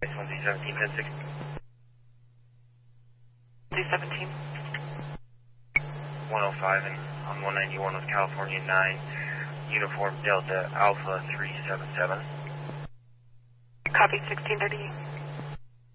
1Z17, Z17. 105 and on 191 with California 9, Uniform Delta Alpha 377. Copy 1630.